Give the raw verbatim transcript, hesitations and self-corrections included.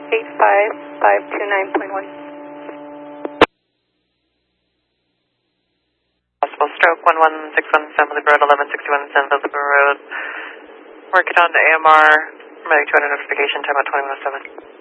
eight five five two nine point one. Possible stroke, one one six one San Felipe Road, eleven sixty-one San Felipe Road. Work it on to A M R, medic two hundred notification, time at twenty-one oh seven.